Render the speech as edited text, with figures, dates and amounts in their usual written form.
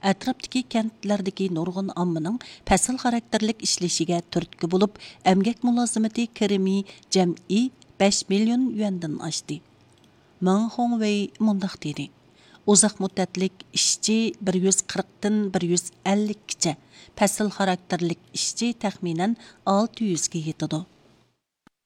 atrofdagi kentlardagi nurg'un ommaning fasl xarakterlik ishlashiga turtki bo'lib, emgak mulozimati kirimi jam'i 5 million yuandan oshdi. Meng Hongwei mundaq dedi. Uzoq muddatlik ishchi 140 dan 150 gacha, fasl xarakterlik ishchi taxminan 600 ga yetadi.